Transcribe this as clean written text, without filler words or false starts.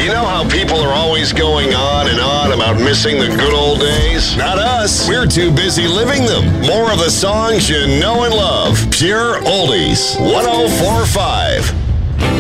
You know how people are always going on and on about missing the good old days? Not us. We're too busy living them. More of the songs you know and love. Pure Oldies. 104.5.